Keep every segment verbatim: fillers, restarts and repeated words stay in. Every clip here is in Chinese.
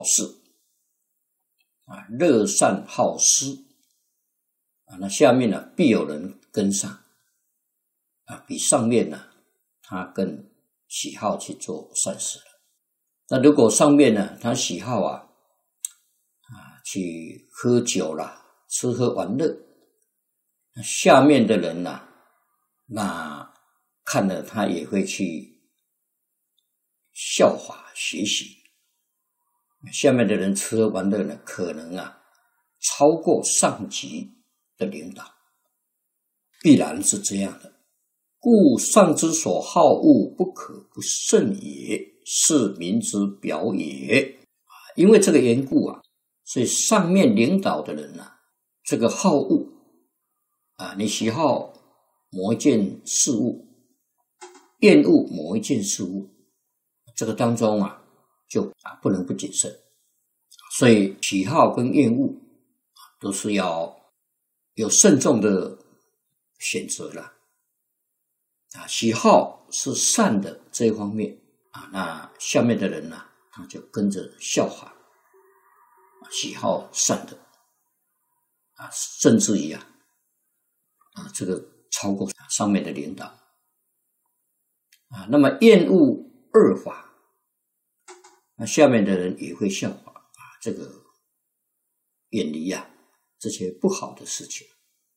事啊，乐善好施啊，那下面呢必有人跟上啊，比上面呢他更喜好去做善事了。那如果上面呢他喜好啊啊去喝酒啦，吃喝玩乐，那下面的人呢、啊，那看了他也会去效法学习。下面的人吃喝玩乐呢，可能啊超过上级的领导，必然是这样的。故上之所好恶，不可不慎也，是民之表也。因为这个缘故啊，所以上面领导的人啊，这个好恶啊，你喜好某一件事物，厌恶某一件事物，这个当中啊就啊不能不谨慎。所以喜好跟厌恶都是要有慎重的选择了啊。喜好是善的这一方面啊，那下面的人呢、啊，他就跟着效法，喜好善的啊，甚至于啊啊这个超过上面的领导啊。那么厌恶恶法，那下面的人也会效法啊，这个远离啊这些不好的事情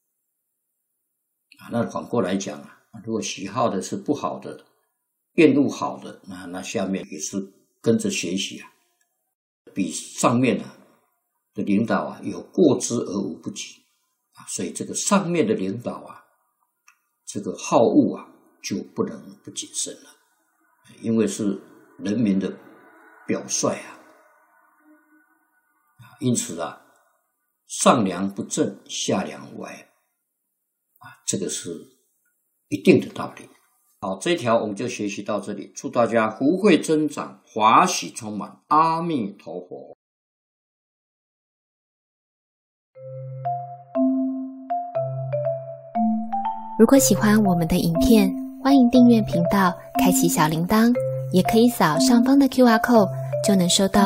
啊。那反过来讲啊，如果喜好的是不好的，厌恶好的，那那下面也是跟着学习啊，比上面啊的领导啊有过之而无不及啊。所以这个上面的领导啊，这个好恶啊就不能不谨慎了，因为是人民的表率啊。因此啊，上梁不正下梁歪啊，这个是一定的道理。好，这一条我们就学习到这里，祝大家福慧增长，华喜充满，阿弥陀佛。 如果喜欢我们的影片，欢迎订阅频道，开启小铃铛，也可以扫上方的 Q R code，就能收到